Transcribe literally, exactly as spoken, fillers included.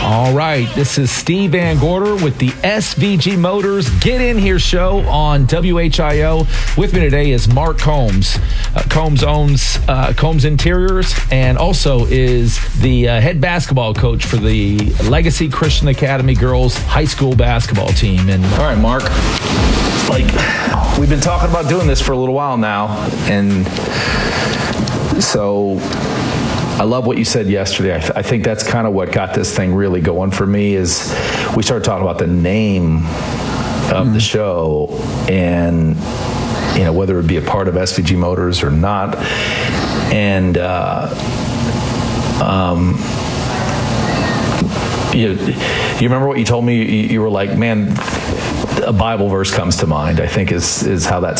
All right, this is Steve Van Gorder with the S V G Motors Get In Here show on W H I O. With me today is Mark Combs. Uh, Combs owns uh, Combs Interiors and also is the uh, head basketball coach for the Legacy Christian Academy girls high school basketball team. And all right, Mark, like we've been talking about doing this for a little while now, and so I love what you said yesterday. I, th- I think that's kind of what got this thing really going for me is we started talking about the name of mm. the show and, you know, whether it be a part of S V G Motors or not. And, uh, um, you, you remember what you told me? You, you were like, man, a Bible verse comes to mind, I think is, is how that